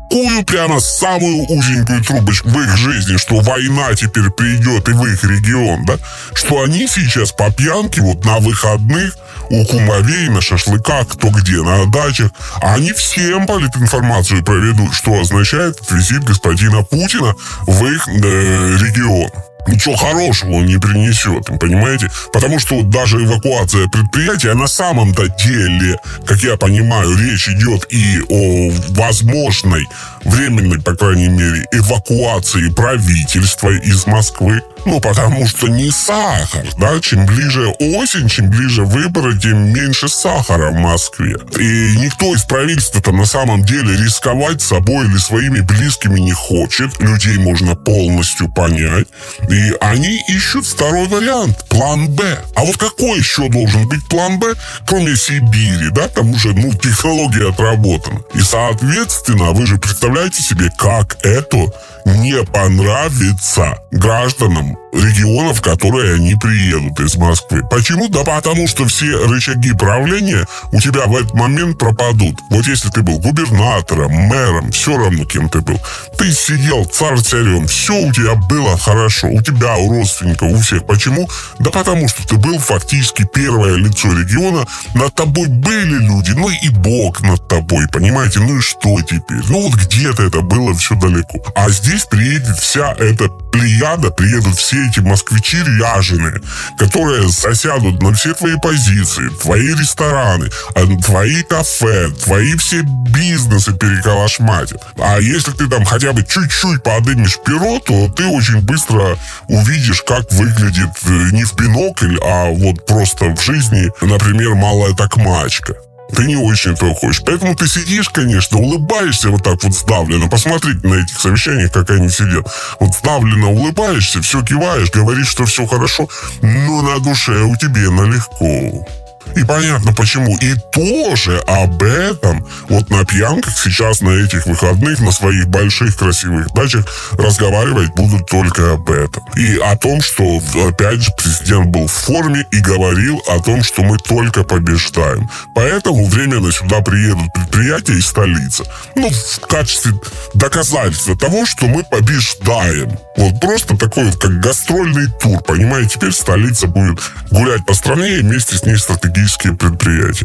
такую прямо самую узенькую трубочку в их жизни, что война теперь придет и в их регион, да, что они сейчас по пьянке вот на выходных у кумовей, на шашлыках, кто где, на дачах, они всем политинформацию проведут, что означает визит господина Путина в их регион. Ничего хорошего он не принесет, понимаете? Потому что вот даже эвакуация предприятия, на самом-то деле, как я понимаю, речь идет и о возможной, временной, по крайней мере, эвакуации правительства из Москвы. Ну, потому что не сахар, да? Чем ближе осень, чем ближе выборы, тем меньше сахара в Москве. И никто из правительства-то на самом деле рисковать собой или своими близкими не хочет. Людей можно полностью понять. И они ищут второй вариант, план «Б». А вот какой еще должен быть план «Б», кроме Сибири, да? Там уже, технология отработана. И, соответственно, вы же представляете себе, как это не понравится гражданам регионов, в которые они приедут из Москвы. Почему? Да потому что все рычаги правления у тебя в этот момент пропадут. Вот если ты был губернатором, мэром, все равно кем ты был, ты сидел царем, все у тебя было хорошо, у тебя, у родственников, у всех. Почему? Да потому что ты был фактически первое лицо региона, над тобой были люди, и Бог над тобой, понимаете? Ну и что теперь? Вот где-то это было все далеко. А здесь приедет вся эта плеяда, приедут все эти москвичи ряженые, которые засядут на все твои позиции, твои рестораны, твои кафе, твои все бизнесы переколошматят. А если ты там хотя бы чуть-чуть подымешь перо, то ты очень быстро увидишь, как выглядит не в бинокль, а вот просто в жизни, например, малая токмачка. Ты не очень этого хочешь. Поэтому ты сидишь, конечно, улыбаешься вот так вот сдавленно. Посмотрите на этих совещаниях, как они сидят. Вот сдавленно улыбаешься, все киваешь, говоришь, что все хорошо, но на душе у тебя налегко. И понятно почему. И тоже об этом вот на пьянках сейчас на этих выходных на своих больших красивых дачах разговаривать будут только об этом. И о том, что опять же президент был в форме и говорил о том, что мы только побеждаем. Поэтому временно сюда приедут предприятия из столицы. В качестве доказательства того, что мы побеждаем. Вот просто такой вот как гастрольный тур, понимаете? Теперь столица будет гулять по стране и вместе с ней стратегические предприятия.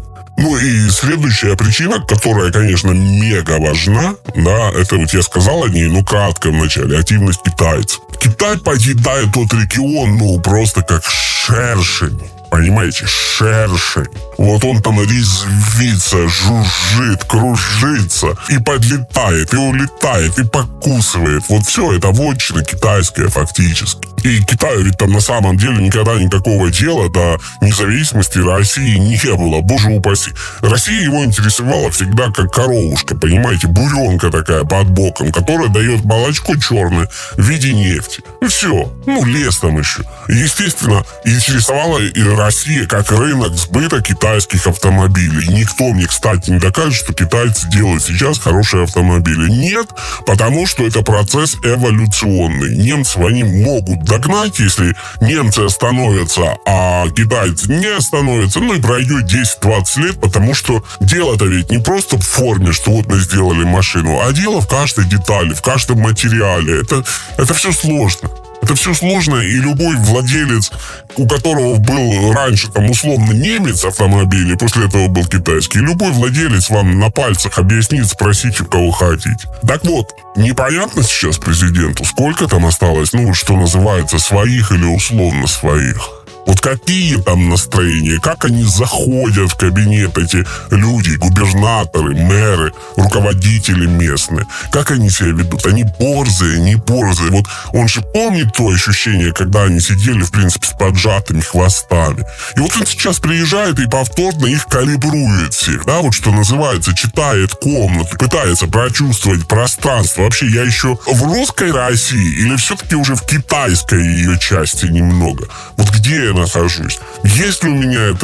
И следующая причина, которая, конечно, мега важна, да, это вот я сказал о ней, кратко в начале, активность китайцев. Китай покидает тот регион, просто как шершень. Понимаете, шершень. Вот он там резвится, жужжит, кружится, и подлетает, и улетает, и покусывает. Вот все это вотчина китайская фактически. И Китаю ведь там на самом деле никогда никакого дела до независимости России не было, боже упаси. Россия его интересовала всегда как коровушка, понимаете, буренка такая под боком, которая дает молочко черное в виде нефти. И все. Лес там еще. И, естественно, интересовала и Россия как рынок сбыта китайских автомобилей. Никто мне, кстати, не докажет, что китайцы делают сейчас хорошие автомобили. Нет, потому что это процесс эволюционный. Немцев они могут догнать, если немцы остановятся, а китайцы не остановятся, и пройдет 10-20 лет, потому что дело-то ведь не просто в форме, что вот мы сделали машину, а дело в каждой детали, в каждом материале. Это все сложно. Это все сложно, и любой владелец, у которого был раньше условно немец автомобиль, и после этого был китайский, любой владелец вам на пальцах объяснит, спросите, кого хотите. Так вот, непонятно сейчас президенту, сколько там осталось, что называется, своих или условно своих. Вот какие там настроения, как они заходят в кабинет, эти люди, губернаторы, мэры, руководители местные, как они себя ведут, они борзые, не борзые. Вот он же помнит то ощущение, когда они сидели, в принципе, с поджатыми хвостами. И вот он сейчас приезжает и повторно их калибрует всех, да, вот что называется, читает комнату, пытается прочувствовать пространство. Вообще, я еще в русской России или все-таки уже в китайской ее части немного? Вот где я нахожусь? Есть ли у меня этот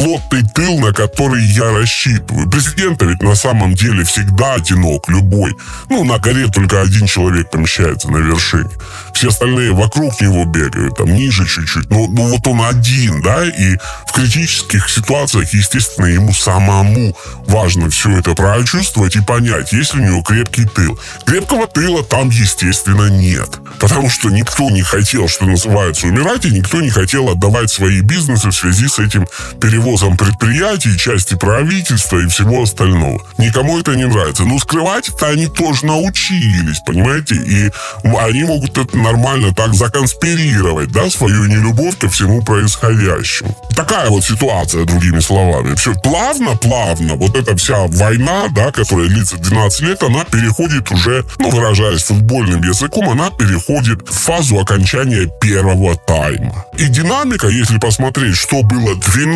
плотный тыл, на который я рассчитываю. Президента ведь на самом деле всегда одинок, любой. На горе только один человек помещается на вершине. Все остальные вокруг него бегают, там ниже чуть-чуть. Но вот он один, да, и в критических ситуациях, естественно, ему самому важно все это прочувствовать и понять, есть ли у него крепкий тыл. Крепкого тыла там, естественно, нет. Потому что никто не хотел, что называется, умирать, и никто не хотел отдавать свои бизнесы в связи с этим перевозом предприятий, части правительства и всего остального. Никому это не нравится. Но скрывать это они тоже научились, понимаете? И они могут это нормально так законспирировать, да, свою нелюбовь ко всему происходящему. Такая вот ситуация, другими словами. Все плавно, вот эта вся война, да, которая длится 12 лет, она переходит уже, выражаясь футбольным языком, она переходит в фазу окончания первого тайма. И динамика, если посмотреть, что было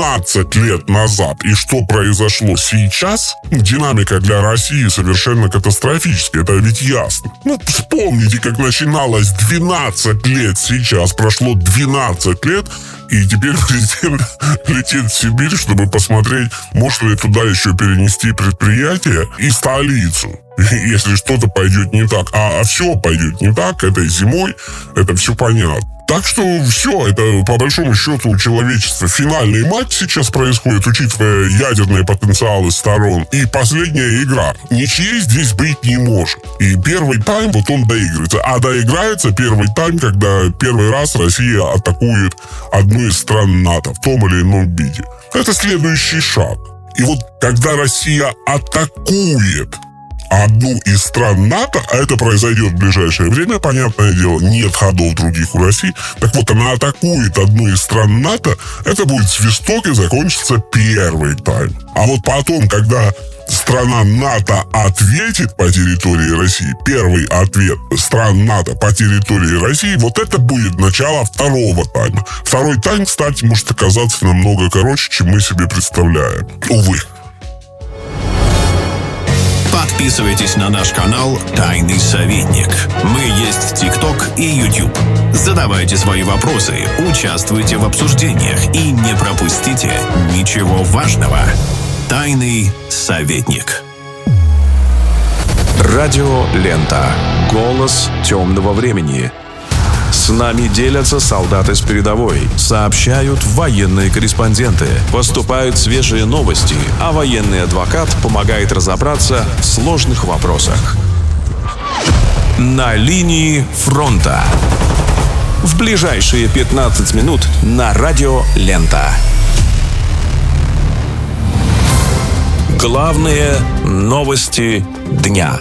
12 лет назад и что произошло сейчас, динамика для России совершенно катастрофическая. Это ведь ясно. Вспомните, как начиналось 12 лет сейчас. Прошло 12 лет, и теперь президент летит в Сибирь, чтобы посмотреть, можно ли туда еще перенести предприятие и столицу. Если что-то пойдет не так. А все пойдет не так этой зимой, это все понятно. Так что все, это по большому счету у человечества финальный матч сейчас происходит, учитывая ядерные потенциалы сторон. И последняя игра. Ничьей здесь быть не может. И первый тайм, вот он доигрывается. А доиграется первый тайм, когда первый раз Россия атакует одну из стран НАТО в том или ином виде. Это следующий шаг. И вот когда Россия атакует одну из стран НАТО, а это произойдет в ближайшее время, понятное дело, нет ходов других у России. Так вот, она атакует одну из стран НАТО, это будет свисток и закончится первый тайм. А вот потом, когда страна НАТО ответит по территории России, первый ответ стран НАТО по территории России, вот это будет начало второго тайма. Второй тайм, кстати, может оказаться намного короче, чем мы себе представляем. Увы. Подписывайтесь на наш канал «Тайный советник». Мы есть в ТикТок и YouTube. Задавайте свои вопросы, участвуйте в обсуждениях и не пропустите ничего важного. «Тайный советник». Радио «Лента». Голос темного времени. С нами делятся солдаты с передовой, сообщают военные корреспонденты, поступают свежие новости, а военный адвокат помогает разобраться в сложных вопросах. На линии фронта. В ближайшие 15 минут на радио «Лента». Главные новости дня.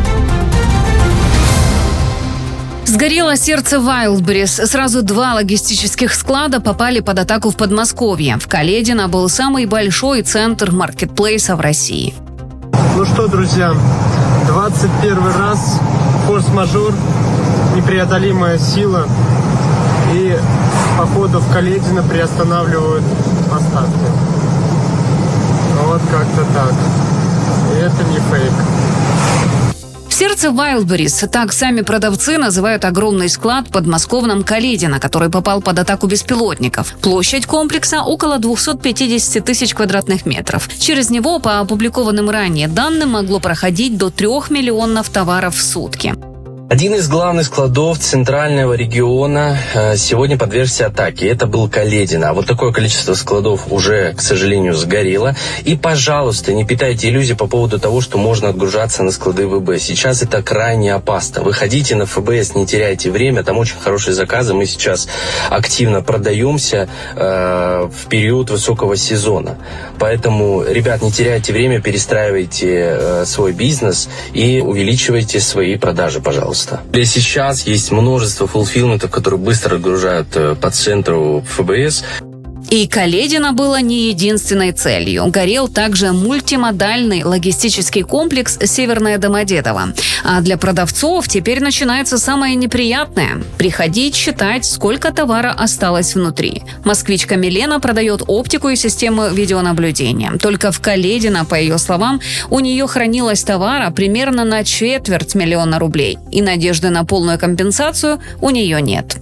Сгорело сердце Wildberries. Сразу 2 логистических склада попали под атаку в Подмосковье. В Каледино был самый большой центр маркетплейса в России. Ну что, друзья, 21 раз форс-мажор, непреодолимая сила. И, походу, в Каледино приостанавливают поставки. Вот как-то так. И это не фейк. Сердце Wildberries, так сами продавцы называют огромный склад в подмосковном Каледино, который попал под атаку беспилотников. Площадь комплекса около 250 тысяч квадратных метров. Через него, по опубликованным ранее данным, могло проходить до 3 миллионов товаров в сутки. Один из главных складов центрального региона сегодня подвергся атаке. Это был Каледино. А вот такое количество складов уже, к сожалению, сгорело. И, пожалуйста, не питайте иллюзий по поводу того, что можно отгружаться на склады ВБ. Сейчас это крайне опасно. Выходите на ФБС, не теряйте время. Там очень хорошие заказы. Мы сейчас активно продаемся в период высокого сезона. Поэтому, ребят, не теряйте время, перестраивайте свой бизнес и увеличивайте свои продажи, пожалуйста. Сейчас есть множество фулфилментов, которые быстро отгружают по центру ФБС. И Каледино было не единственной целью. Горел также мультимодальный логистический комплекс «Северное Домодедово». А для продавцов теперь начинается самое неприятное – приходить считать, сколько товара осталось внутри. Москвичка Милена продает оптику и систему видеонаблюдения. Только в Каледино, по ее словам, у нее хранилось товара примерно на 250 000 рублей. И надежды на полную компенсацию у нее нет.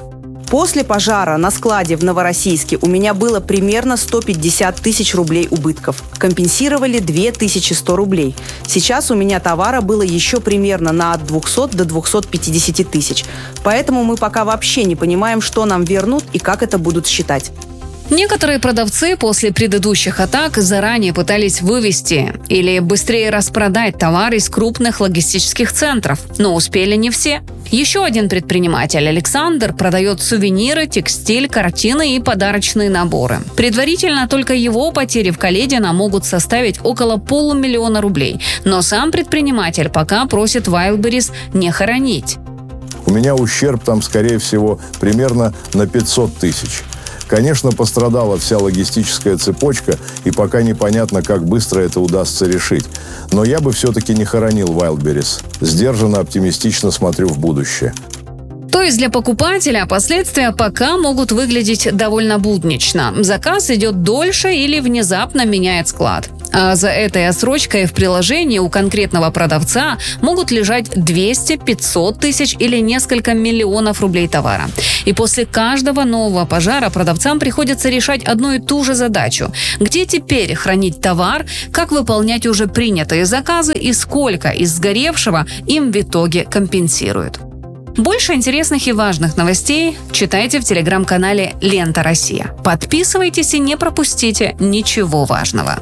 После пожара на складе в Новороссийске у меня было примерно 150 тысяч рублей убытков. Компенсировали 2100 рублей. Сейчас у меня товара было еще примерно от 200 до 250 тысяч. Поэтому мы пока вообще не понимаем, что нам вернут и как это будут считать. Некоторые продавцы после предыдущих атак заранее пытались вывести или быстрее распродать товар из крупных логистических центров, но успели не все. Еще один предприниматель, Александр, продает сувениры, текстиль, картины и подарочные наборы. Предварительно только его потери в Каледино могут составить около 500 000 рублей, но сам предприниматель пока просит Wildberries не хоронить. У меня ущерб там, скорее всего, примерно на 500 тысяч. Конечно, пострадала вся логистическая цепочка, и пока непонятно, как быстро это удастся решить. Но я бы все-таки не хоронил Wildberries. Сдержанно, оптимистично смотрю в будущее. То есть для покупателя последствия пока могут выглядеть довольно буднично. Заказ идет дольше или внезапно меняет склад. А за этой отсрочкой в приложении у конкретного продавца могут лежать 200, 500 тысяч или несколько миллионов рублей товара. И после каждого нового пожара продавцам приходится решать одну и ту же задачу. Где теперь хранить товар, как выполнять уже принятые заказы и сколько из сгоревшего им в итоге компенсируют. Больше интересных и важных новостей читайте в телеграм-канале «Лента Россия». Подписывайтесь и не пропустите ничего важного.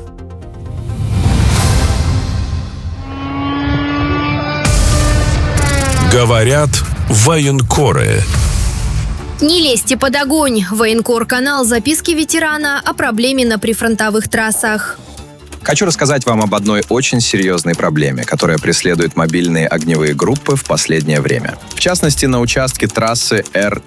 Говорят военкоры. Не лезьте под огонь. Военкор-канал «Записки ветерана» о проблеме на прифронтовых трассах. Хочу рассказать вам об одной очень серьезной проблеме, которая преследует мобильные огневые группы в последнее время. В частности, на участке трассы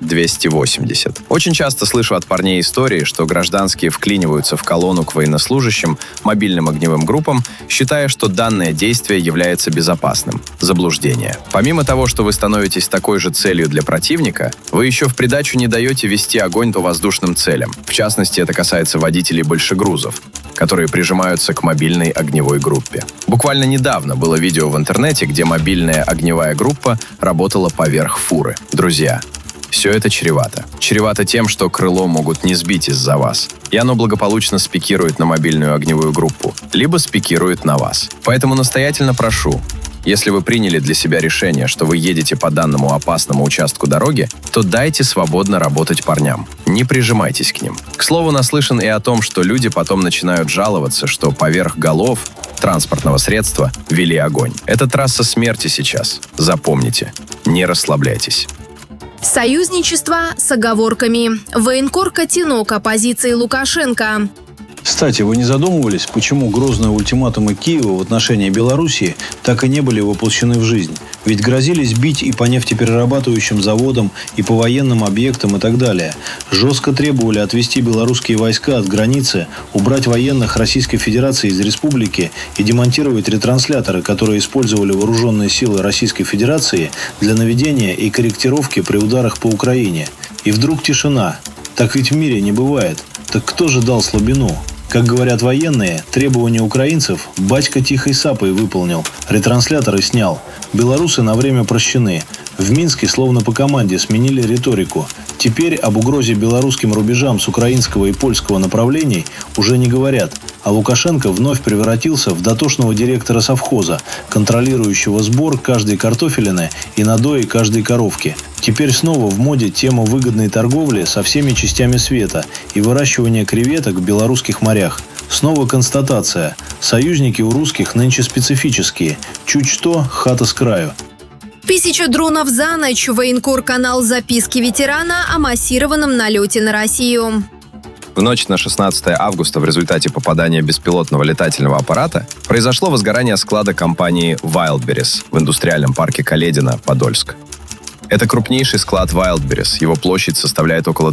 Р-280. Очень часто слышу от парней истории, что гражданские вклиниваются в колонну к военнослужащим, мобильным огневым группам, считая, что данное действие является безопасным. Заблуждение. Помимо того, что вы становитесь такой же целью для противника, вы еще в придачу не даете вести огонь по воздушным целям. В частности, это касается водителей большегрузов, которые прижимаются к мобильной огневой группе. Буквально недавно было видео в интернете, где мобильная огневая группа работала поверх фуры. Друзья, все это чревато. Чревато тем, что крыло могут не сбить из-за вас. И оно благополучно спикирует на мобильную огневую группу, либо спикирует на вас. Поэтому настоятельно прошу, если вы приняли для себя решение, что вы едете по данному опасному участку дороги, то дайте свободно работать парням. Не прижимайтесь к ним. К слову, наслышан и о том, что люди потом начинают жаловаться, что поверх голов транспортного средства вели огонь. Это трасса смерти сейчас. Запомните, не расслабляйтесь. Союзничество с оговорками. Военкор Котенок о позиции Лукашенко. Кстати, вы не задумывались, почему грозные ультиматумы Киева в отношении Белоруссии так и не были воплощены в жизнь? Ведь грозились бить и по нефтеперерабатывающим заводам, и по военным объектам и так далее. Жестко требовали отвести белорусские войска от границы, убрать военных Российской Федерации из республики и демонтировать ретрансляторы, которые использовали вооруженные силы Российской Федерации для наведения и корректировки при ударах по Украине. И вдруг тишина. Так ведь в мире не бывает. Так кто же дал слабину? Как говорят военные, требования украинцев батька тихой сапой выполнил, ретрансляторы снял. Белорусы на время прощены. В Минске словно по команде сменили риторику. Теперь об угрозе белорусским рубежам с украинского и польского направлений уже не говорят. А Лукашенко вновь превратился в дотошного директора совхоза, контролирующего сбор каждой картофелины и надои каждой коровки. Теперь снова в моде тема выгодной торговли со всеми частями света и выращивания креветок в белорусских морях. Снова констатация. Союзники у русских нынче специфические. Чуть что, хата с краю. 1000 дронов за ночь. Военкор-канал «Записки ветерана» о массированном налете на Россию. В ночь на 16 августа в результате попадания беспилотного летательного аппарата произошло возгорание склада компании Wildberries в индустриальном парке Каледино, Подольск. Это крупнейший склад Wildberries. Его площадь составляет около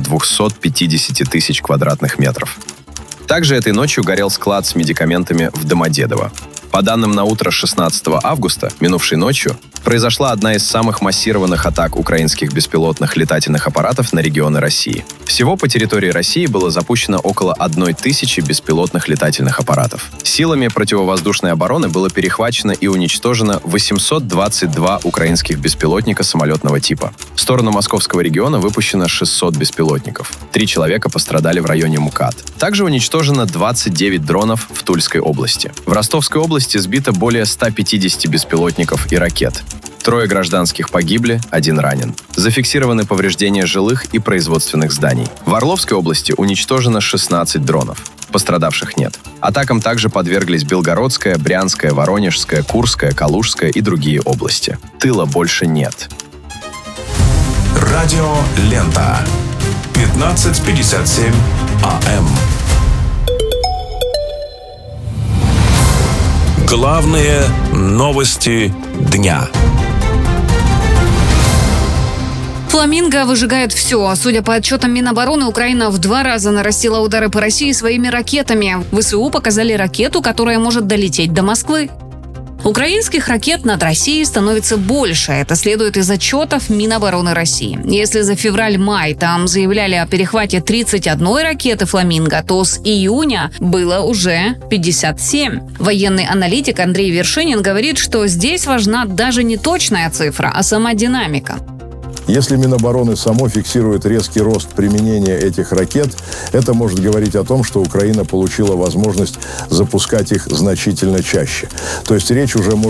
250 тысяч квадратных метров. Также этой ночью горел склад с медикаментами в Домодедово. По данным на утро 16 августа, минувшей ночью, произошла одна из самых массированных атак украинских беспилотных летательных аппаратов на регионы России. Всего по территории России было запущено около 1000 беспилотных летательных аппаратов. Силами противовоздушной обороны было перехвачено и уничтожено 822 украинских беспилотника самолетного типа. В сторону московского региона выпущено 600 беспилотников. 3 человека пострадали в районе МКАД. Также уничтожено 29 дронов в Тульской области. В Ростовской области сбито более 150 беспилотников и ракет. 3 гражданских погибли, 1 ранен. Зафиксированы повреждения жилых и производственных зданий. В Орловской области уничтожено 16 дронов. Пострадавших нет. Атакам также подверглись Белгородская, Брянская, Воронежская, Курская, Калужская и другие области. Тыла больше нет. Радио Лента. 15:57 АМ. Главные новости дня. Фламинго выжигает все. Судя по отчетам Минобороны, Украина в 2 раза нарастила удары по России своими ракетами. ВСУ показали ракету, которая может долететь до Москвы. Украинских ракет над Россией становится больше. Это следует из отчетов Минобороны России. Если за февраль-май там заявляли о перехвате 31 ракеты «Фламинго», то с июня было уже 57. Военный аналитик Андрей Вершинин говорит, что здесь важна даже не точная цифра, а сама динамика. Если Минобороны само фиксирует резкий рост применения этих ракет, это может говорить о том, что Украина получила возможность запускать их значительно чаще. То есть речь уже может